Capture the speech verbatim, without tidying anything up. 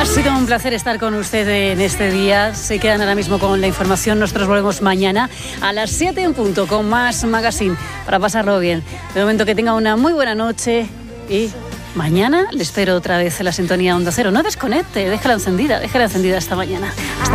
Ha sido un placer estar con usted en este día. Se quedan ahora mismo con la información. Nosotros volvemos mañana a las siete en punto con más Magazine para pasarlo bien. De momento que tenga una muy buena noche y mañana le espero otra vez en la sintonía Onda Cero. No desconecte, déjala encendida, déjala encendida esta mañana. Hasta